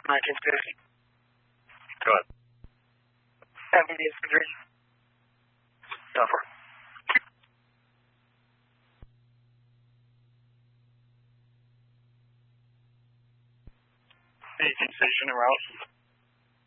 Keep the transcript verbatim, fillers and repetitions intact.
nineteen fifty. Go ahead. Heavy infantry. Tougher. eighteen station en route.